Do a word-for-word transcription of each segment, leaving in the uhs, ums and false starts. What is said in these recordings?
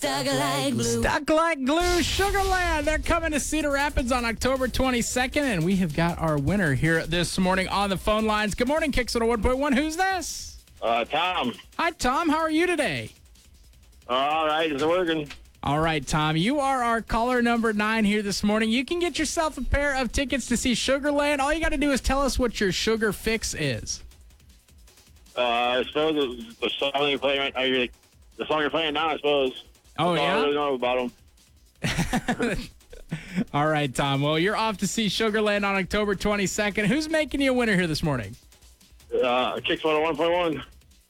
Stuck like glue. Stuck like glue, Sugarland. They're coming to Cedar Rapids on October twenty-second, and we have got our winner here this morning on the phone lines. Good morning, Kicks on one point one. Who's this? Uh, Tom. Hi, Tom. How are you today? All right, it's working. All right, Tom. You are our caller number nine here this morning. You can get yourself a pair of tickets to see Sugarland. All you got to do is tell us what your sugar fix is. Uh, I suppose the, the song you're playing right now, you're like, the song you're playing now, I suppose. Oh, That's all yeah? I really know about them. All right, Tom. Well, you're off to see Sugarland on October twenty-second. Who's making you a winner here this morning? Uh, Kicks one oh one point one.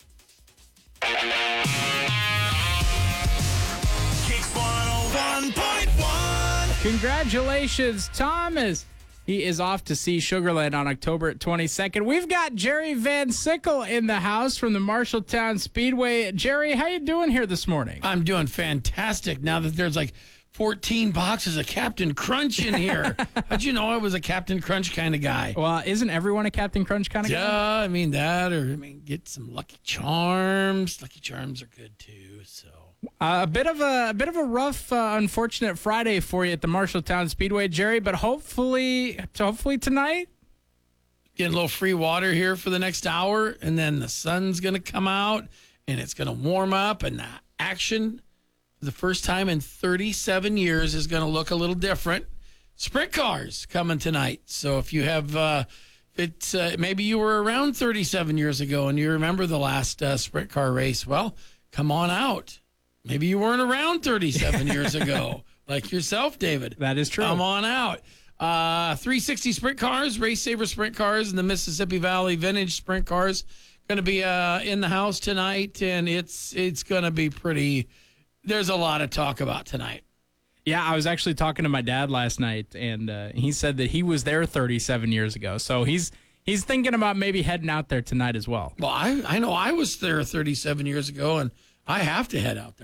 Kicks one oh one point one. Congratulations, Thomas. He is off to see Sugarland on October twenty-second. We've got Jerry Van Sickle in the house from the Marshalltown Speedway. Jerry, how you doing here this morning? I'm doing fantastic now that there's like fourteen boxes of Captain Crunch in here. How'd you know I was a Captain Crunch kind of guy? Well, isn't everyone a Captain Crunch kind of Yeah, guy? I mean that, or I mean get some Lucky Charms. Lucky Charms are good too. So Uh, a bit of a, a bit of a rough, uh, unfortunate Friday for you at the Marshalltown Speedway, Jerry. But hopefully, hopefully tonight. getting a little free water here for the next hour, and then the sun's gonna come out, and it's gonna warm up, and the action for the first time in thirty-seven years is gonna look a little different. Sprint cars coming tonight. So if you have, uh, it's uh, maybe you were around thirty-seven years ago and you remember the last uh, sprint car race. Well, come on out. Maybe you weren't around thirty-seven years ago, like yourself, David. That is true. Come on out. Uh, three sixty sprint cars, Race Saver sprint cars, and the Mississippi Valley Vintage sprint cars going to be uh, in the house tonight, and it's it's going to be pretty. There's a lot of talk about tonight. Yeah, I was actually talking to my dad last night, and uh, he said that he was there thirty-seven years ago. So he's he's thinking about maybe heading out there tonight as well. Well, I I know I was there thirty-seven years ago, and I have to head out there.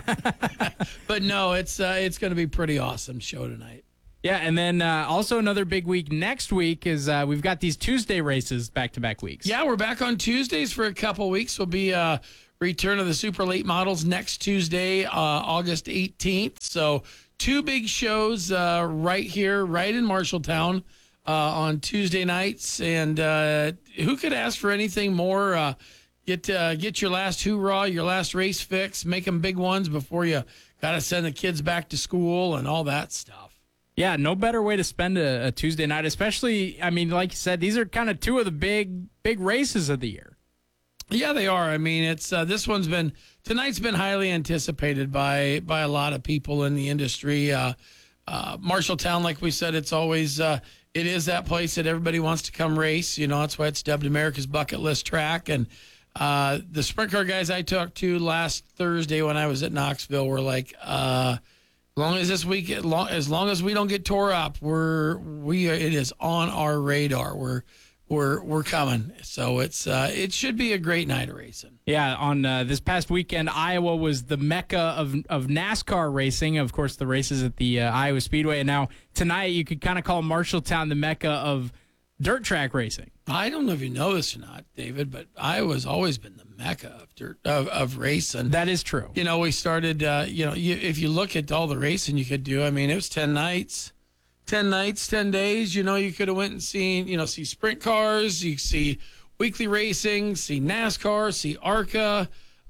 But no, it's uh, it's going to be pretty awesome show tonight. Yeah, and then uh, also another big week next week is uh, we've got these Tuesday races back-to-back weeks. Yeah, we're back on Tuesdays for a couple weeks. We'll be uh, return of the Super Late Models next Tuesday, uh, August eighteenth. So two big shows uh, right here, right in Marshalltown uh, on Tuesday nights. And uh, who could ask for anything more? Uh, get uh, get your last hoorah, your last race fix, make them big ones before you got to send the kids back to school and all that stuff. Yeah, no better way to spend a, a Tuesday night, especially, I mean, like you said, these are kind of two of the big, big races of the year. Yeah, they are. I mean, it's uh, this one's been tonight's been highly anticipated by by a lot of people in the industry. Uh, uh, Marshalltown, like we said, it's always uh, it is that place that everybody wants to come race. You know, that's why it's dubbed America's bucket list track. And uh, the sprint car guys I talked to last Thursday when I was at Knoxville were like, uh, as long as this week, as long, as long as we don't get tore up, we're we it is on our radar. We're We're we're coming, so it's uh, it should be a great night of racing. Yeah, on uh, this past weekend, Iowa was the mecca of of NASCAR racing. Of course, the races at the uh, Iowa Speedway, and now tonight you could kind of call Marshalltown the mecca of dirt track racing. I don't know if you know this or not, David, but Iowa's always been the mecca of dirt of, of racing. That is true. You know, we started. Uh, you know, you, if you look at all the racing you could do, I mean, it was ten nights. ten nights, ten days, you know, you could have went and seen, you know, see sprint cars, you see weekly racing, see NASCAR, see ARCA.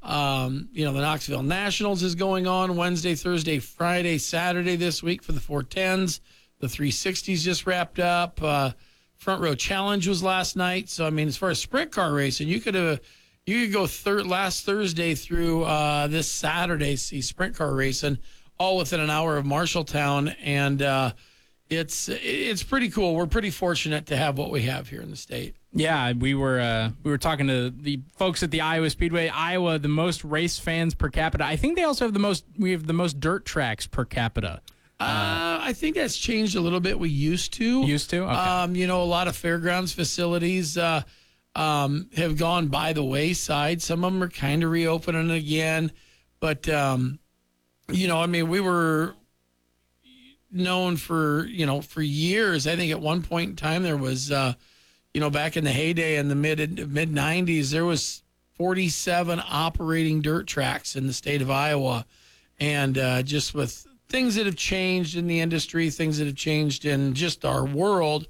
Um, you know, the Knoxville Nationals is going on Wednesday, Thursday, Friday, Saturday this week for the four tens. The three sixties just wrapped up. Uh, Front Row Challenge was last night. So, I mean, as far as sprint car racing, you could have, you could go thir- last Thursday through uh, this Saturday, see sprint car racing, all within an hour of Marshalltown. And, uh, It's it's pretty cool. We're pretty fortunate to have what we have here in the state. Yeah, we were uh, we were talking to the folks at the Iowa Speedway. Iowa, the most race fans per capita. I think they also have the most. We have the most dirt tracks per capita. Uh, I think that's changed a little bit. We used to Used to? Okay. Um, you know, a lot of fairgrounds facilities uh, um, have gone by the wayside. Some of them are kind of reopening again, but um, you know, I mean, we were known for, you know, for years. I think at one point in time there was, uh, you know, back in the heyday in the mid mid nineties, there was forty-seven operating dirt tracks in the state of Iowa. And uh, just with things that have changed in the industry, things that have changed in just our world,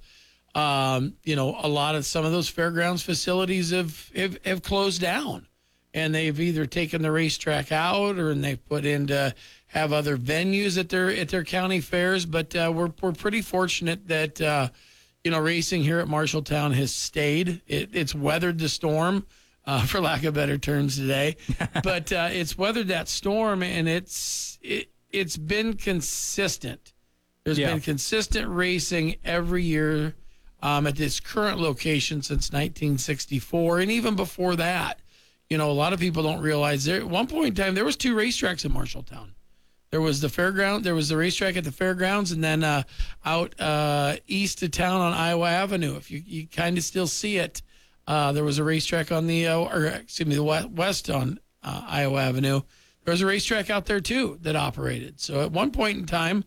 um, you know, a lot of some of those fairgrounds facilities have, have, have closed down. And they've either taken the racetrack out or and they've put in to have other venues at their at their county fairs. But uh, we're we're pretty fortunate that uh, you know racing here at Marshalltown has stayed. It, it's weathered the storm, uh, for lack of better terms today. But uh, it's weathered that storm, and it's it it's been consistent. There's Yeah. been consistent racing every year um, at this current location since nineteen sixty-four, and even before that. You know, a lot of people don't realize there at one point in time there was two racetracks in Marshalltown. There was the fairground, there was the racetrack at the fairgrounds, and then uh, out uh, east of town on Iowa Avenue. If you you kind of still see it, uh, there was a racetrack on the uh, or excuse me, the west, west on uh, Iowa Avenue. There was a racetrack out there too that operated. So at one point in time,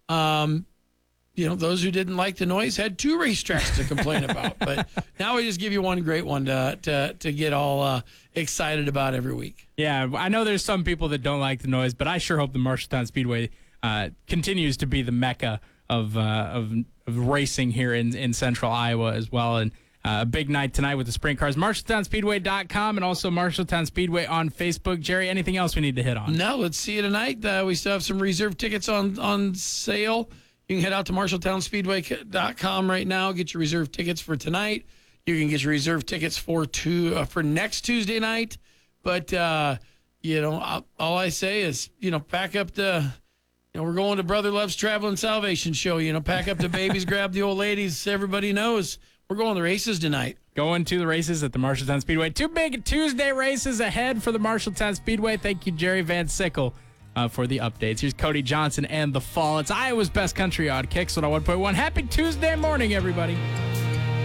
um, you know, those who didn't like the noise had two racetracks to complain about. But now we just give you one great one to to, to get all uh, excited about every week. Yeah, I know there's some people that don't like the noise, but I sure hope the Marshalltown Speedway uh, continues to be the mecca of, uh, of of racing here in, in central Iowa as well. And uh, a big night tonight with the sprint cars. Marshalltown Speedway dot com and also Marshalltown Speedway on Facebook. Jerry, anything else we need to hit on? No, let's see you tonight. Uh, we still have some reserve tickets on, on sale. You can head out to Marshalltown Speedway dot com right now. Get your reserve tickets for tonight. You can get your reserve tickets for two uh, for next Tuesday night. But uh, you know, I'll, all I say is, you know, pack up the. You know, we're going to Brother Love's Traveling Salvation Show. You know, pack up the babies, grab the old ladies. Everybody knows we're going to the races tonight. Going to the races at the Marshalltown Speedway. Two big Tuesday races ahead for the Marshalltown Speedway. Thank you, Jerry Van Sickle. Uh, for the updates. Here's Cody Johnson and The Fall. It's Iowa's Best Country Odd Kicks on one point one. Happy Tuesday morning, everybody.